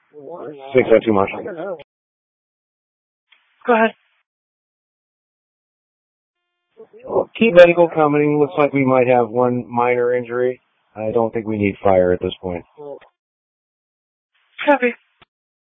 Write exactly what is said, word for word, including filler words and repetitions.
Think that too much. Go ahead. Well, keep medical coming. Looks like we might have one minor injury. I don't think we need fire at this point. Copy.